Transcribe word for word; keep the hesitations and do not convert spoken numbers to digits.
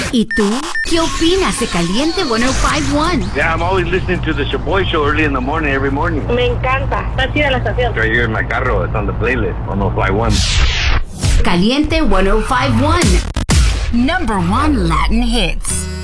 ¿Y tú? ¿Qué opinas de Caliente ciento cincuenta y uno? Yeah, I'm always listening to the Shaboy Show early in the morning, every morning. Me encanta. Está chida la estación. Right here in my carro. It's on the playlist. one oh five one. Caliente ciento cincuenta y uno. Number one Latin hits.